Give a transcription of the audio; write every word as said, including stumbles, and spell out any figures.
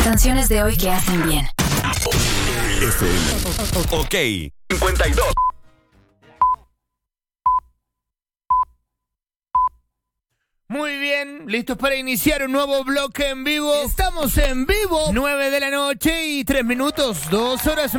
Canciones de hoy que hacen bien. F M. Ok. cincuenta y dos. Muy bien, listos para iniciar un nuevo bloque en vivo. Estamos en vivo, nueve de la noche y tres minutos, dos horas